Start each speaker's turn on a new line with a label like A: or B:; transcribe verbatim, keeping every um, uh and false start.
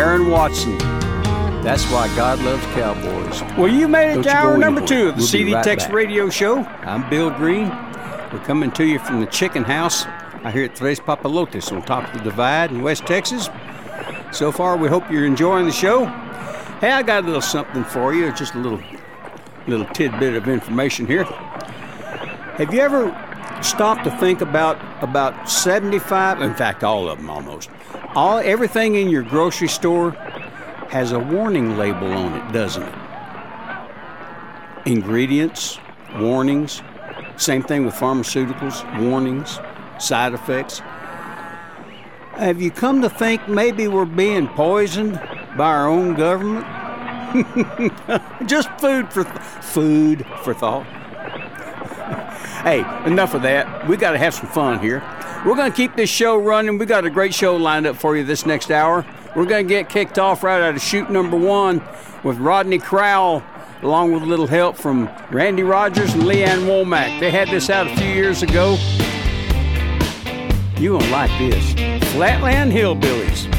A: Aaron Watson. That's why God loves cowboys.
B: Well, you made it
A: Don't
B: to
A: you go
B: hour number
A: anywhere.
B: two of the
A: We'll
B: C
A: be
B: D
A: right
B: Tex
A: back.
B: Radio Show.
A: I'm Bill Green. We're coming to you from the Chicken House out here at Tres Papalotes on top of the Divide in West Texas. So far, we hope you're enjoying the show. Hey, I got a little something for you, just a little, little tidbit of information here. Have you ever stopped to think about about seventy-five, in fact, all of them almost, all everything in your grocery store has a warning label on it, doesn't it? Ingredients, warnings, same thing with pharmaceuticals, warnings, side effects. Have you come to think maybe we're being poisoned by our own government? Just food for th- food for thought. Hey, enough of that. We got to have some fun here. We're going to keep this show running. We got a great show lined up for you this next hour. We're going to get kicked off right out of shoot number one with Rodney Crowell, along with a little help from Randy Rogers and Leanne Womack. They had this out a few years ago. You won't like this. Flatland Hillbillies.